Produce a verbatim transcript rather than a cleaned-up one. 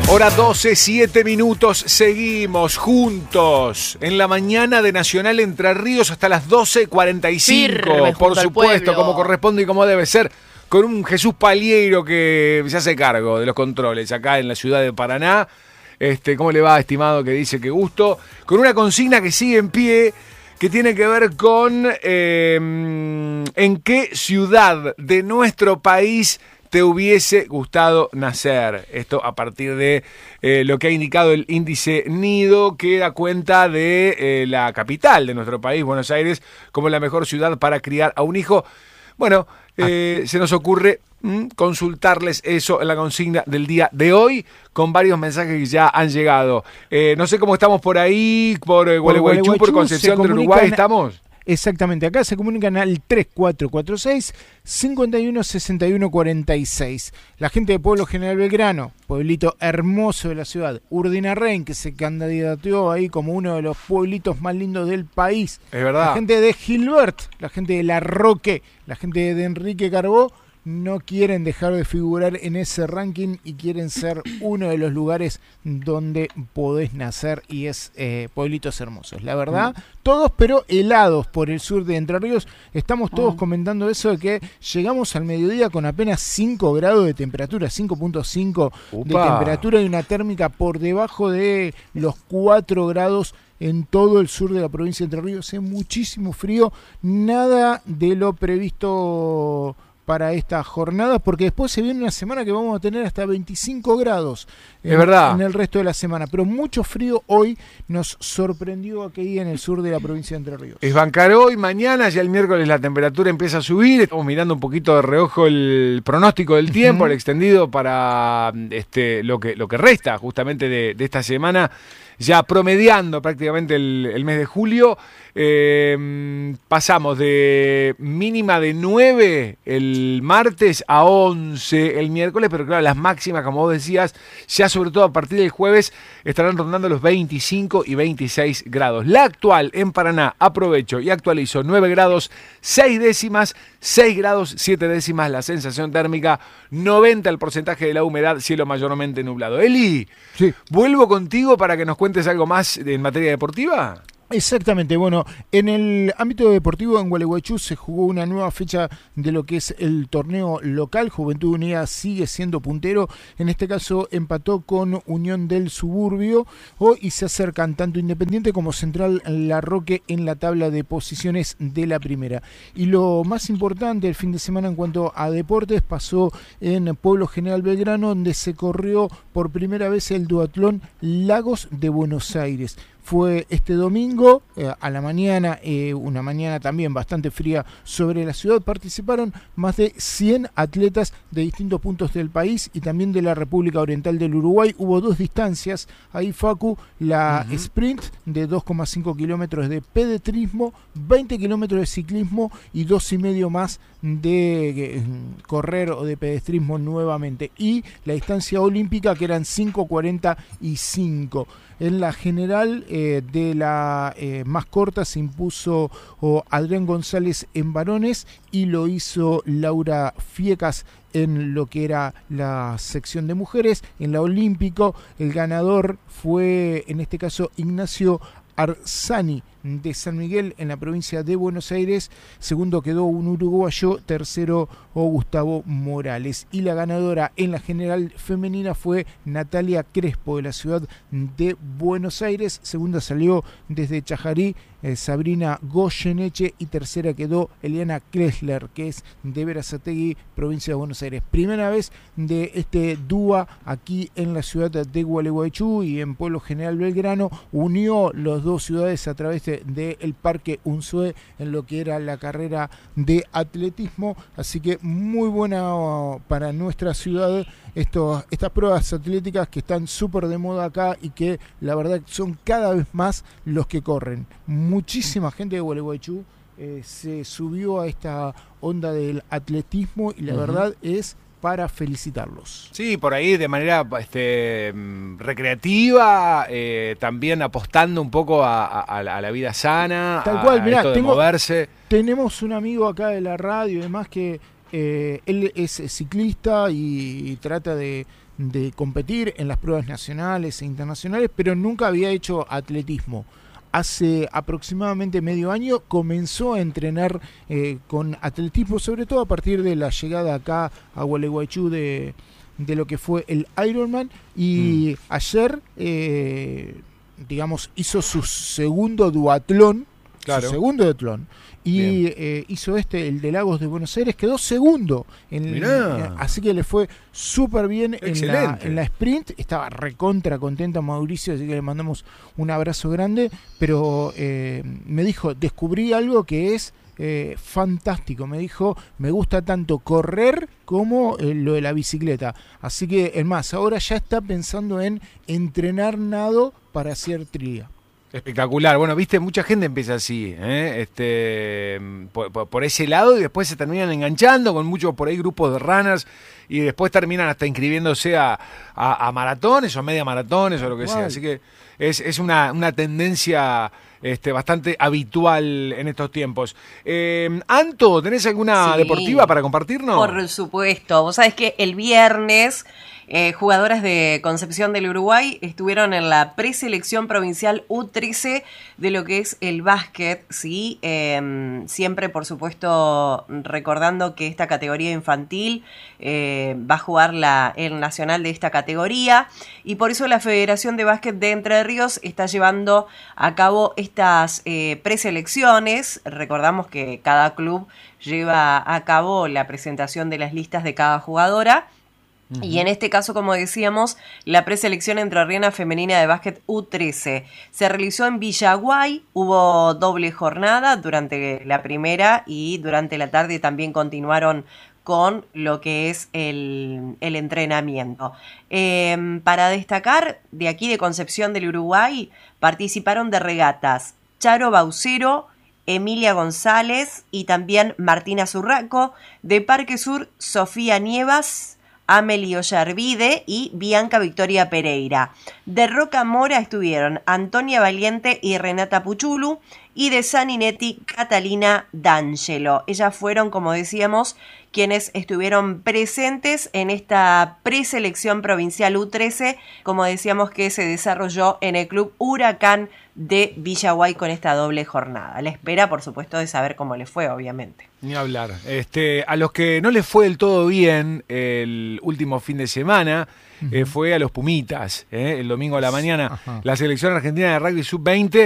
Hora doce, siete minutos, seguimos juntos en la mañana de Nacional Entre Ríos hasta las doce cuarenta y cinco, Firme por junto al supuesto, pueblo. como corresponde y como debe ser, con un Jesús Palieiro que se hace cargo de los controles acá en la ciudad de Paraná. Este, ¿cómo le va, estimado? Que dice que gusto. Con una consigna que sigue en pie, que tiene que ver con eh, en qué ciudad de nuestro país te hubiese gustado nacer. Esto a partir de eh, lo que ha indicado el índice Nido, que da cuenta de eh, la capital de nuestro país, Buenos Aires, como la mejor ciudad para criar a un hijo. Bueno, eh, ah. se nos ocurre mm, consultarles eso en la consigna del día de hoy, con varios mensajes que ya han llegado. Eh, no sé cómo estamos por ahí, por eh, Gualeguaychú, por Concepción del Uruguay, ¿estamos? Exactamente, acá se comunican al tres cuatro cuatro seis, cinco uno, seis uno cuatro seis. La gente de Pueblo General Belgrano, pueblito hermoso de la ciudad. Urdinarrain, que se candidateó ahí como uno de los pueblitos más lindos del país. Es verdad. La gente de Gilbert, la gente de La Roque, la gente de Enrique Carbó, no quieren dejar de figurar en ese ranking y quieren ser uno de los lugares donde podés nacer, y es eh, pueblitos hermosos. La verdad, mm. todos pero helados por el sur de Entre Ríos. Estamos todos mm. comentando eso de que llegamos al mediodía con apenas cinco grados de temperatura, cinco punto cinco de temperatura, y una térmica por debajo de los cuatro grados en todo el sur de la provincia de Entre Ríos. Hace muchísimo frío, nada de lo previsto para esta jornada, porque después se viene una semana que vamos a tener hasta veinticinco grados en, es verdad. en el resto de la semana, pero mucho frío hoy nos sorprendió aquí en el sur de la provincia de Entre Ríos. Es bancar hoy, mañana, ya el miércoles la temperatura empieza a subir. Estamos mirando un poquito de reojo el pronóstico del tiempo, uh-huh. el extendido para este lo que lo que resta justamente de, de esta semana, ya promediando prácticamente el, el mes de julio. Eh, pasamos de mínima de nueve el martes a once el miércoles, pero claro, las máximas, como vos decías, ya sobre todo a partir del jueves estarán rondando los veinticinco y veintiséis grados. La actual en Paraná, aprovecho y actualizo, nueve grados seis décimas, seis grados siete décimas la sensación térmica, noventa el porcentaje de la humedad, cielo mayormente nublado. Eli, sí. vuelvo contigo para que nos cuentes algo más en materia deportiva. Exactamente, bueno, en el ámbito deportivo en Gualeguaychú se jugó una nueva fecha de lo que es el torneo local. Juventud Unida sigue siendo puntero, en este caso empató con Unión del Suburbio, oh, y se acercan tanto Independiente como Central La Roque en la tabla de posiciones de la primera. Y lo más importante el fin de semana en cuanto a deportes pasó en Pueblo General Belgrano, donde se corrió por primera vez el duatlón Lagos de Buenos Aires. Fue este domingo, eh, a la mañana, eh, una mañana también bastante fría sobre la ciudad. Participaron más de cien atletas de distintos puntos del país y también de la República Oriental del Uruguay. Hubo dos distancias, ahí Facu, la uh-huh. sprint de dos coma cinco kilómetros de pedetrismo, veinte kilómetros de ciclismo y dos y medio más de eh, correr o de pedestrismo nuevamente. Y la distancia olímpica, que eran cinco cuarenta y cinco. En la general eh, de la eh, más corta se impuso oh, Adrián González en varones, y lo hizo Laura Fiecas en lo que era la sección de mujeres. En la olímpico el ganador fue en este caso Ignacio Arzani de San Miguel en la provincia de Buenos Aires. Segundo quedó un uruguayo, tercero o Gustavo Morales, y la ganadora en la general femenina fue Natalia Crespo de la ciudad de Buenos Aires. Segunda salió desde Chajarí eh, Sabrina Goyeneche, y tercera quedó Eliana Kressler, que es de Berazategui, provincia de Buenos Aires. Primera vez de este dúo aquí en la ciudad de Gualeguaychú y en Pueblo General Belgrano. Unió las dos ciudades a través de del Parque Unzué en lo que era la carrera de atletismo, así que muy buena para nuestra ciudad estos, estas pruebas atléticas que están súper de moda acá y que la verdad son cada vez más los que corren. Muchísima gente de Gualeguaychú eh, se subió a esta onda del atletismo y la uh-huh. verdad es para felicitarlos. Sí, por ahí de manera este, recreativa, eh, también apostando un poco a, a, a la vida sana, tal cual, a mirá, esto de tengo, moverse. Tenemos un amigo acá de la radio y demás que eh, él es ciclista y, y trata de, de competir en las pruebas nacionales e internacionales, pero nunca había hecho atletismo. Hace aproximadamente medio año comenzó a entrenar eh, con atletismo, sobre todo a partir de la llegada acá a Gualeguaychú de, de lo que fue el Ironman, y mm. ayer, eh, digamos, hizo su segundo duatlón, claro. su segundo duatlón, y eh, hizo este, el de Lagos de Buenos Aires, quedó segundo, en, eh, así que le fue súper bien en la, en la sprint. Estaba recontra contenta Mauricio, así que le mandamos un abrazo grande, pero eh, me dijo, descubrí algo que es eh, fantástico, me dijo, me gusta tanto correr como eh, lo de la bicicleta, así que es más, ahora ya está pensando en entrenar nado para hacer trilha. Espectacular. Bueno, viste, mucha gente empieza así, ¿eh? este, por, por, por ese lado, y después se terminan enganchando con muchos por ahí grupos de runners, y después terminan hasta inscribiéndose a, a, a maratones o media maratones o lo que wow. sea. Así que es, es una, una tendencia este, bastante habitual en estos tiempos. Eh, Anto, ¿tenés alguna sí, deportiva para compartirnos? Por supuesto. Vos sabés que el viernes Eh, jugadoras de Concepción del Uruguay estuvieron en la preselección provincial U trece de lo que es el básquet, ¿sí? Eh, siempre, por supuesto, recordando que esta categoría infantil eh, va a jugar la, el nacional de esta categoría, y por eso la Federación de Básquet de Entre Ríos está llevando a cabo estas eh, preselecciones. Recordamos que cada club lleva a cabo la presentación de las listas de cada jugadora. Uh-huh. Y en este caso, como decíamos, la preselección entrerriana femenina de básquet U trece se realizó en Villaguay. Hubo doble jornada durante la primera, y durante la tarde también continuaron con lo que es el, el entrenamiento. Eh, para destacar, de aquí de Concepción del Uruguay, participaron de regatas Charo Baucero, Emilia González y también Martina Zurraco. De Parque Sur, Sofía Nievas, Amelie Ollarvide y Bianca Victoria Pereira. De Roca Mora estuvieron Antonia Valiente y Renata Puchulu, y de Saninetti, Catalina D'Angelo. Ellas fueron, como decíamos, quienes estuvieron presentes en esta preselección provincial U trece, como decíamos, que se desarrolló en el Club Huracán de Villaguay con esta doble jornada. La espera, por supuesto, de saber cómo les fue, obviamente. Ni hablar. Este, a los que no les fue del todo bien el último fin de semana, uh-huh. eh, fue a los Pumitas, eh, el domingo a la mañana. Ajá. La selección argentina de rugby sub veinte